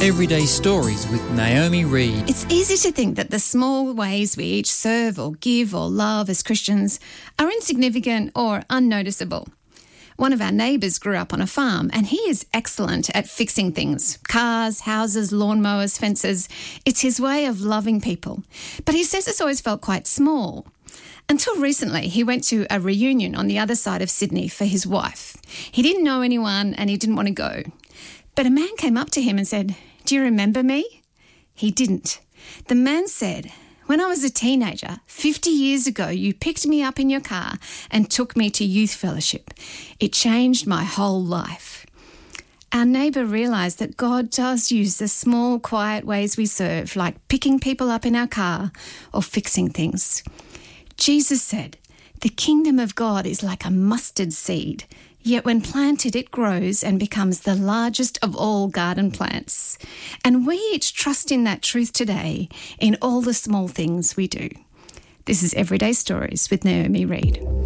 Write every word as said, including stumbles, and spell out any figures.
Everyday Stories with Naomi Reed. It's easy to think that the small ways we each serve or give or love as Christians are insignificant or unnoticeable. One of our neighbours grew up on a farm and he is excellent at fixing things. Cars, houses, lawnmowers, fences. It's his way of loving people. But he says it's always felt quite small. Until recently, he went to a reunion on the other side of Sydney for his wife. He didn't know anyone and he didn't want to go. But a man came up to him and said, "Do you remember me?" He didn't. The man said, "When I was a teenager, fifty years ago, you picked me up in your car and took me to youth fellowship. It changed my whole life." Our neighbour realised that God does use the small, quiet ways we serve, like picking people up in our car or fixing things. Jesus said, "The kingdom of God is like a mustard seed, yet when planted it grows and becomes the largest of all garden plants." And we each trust in that truth today in all the small things we do. This is Everyday Stories with Naomi Reed.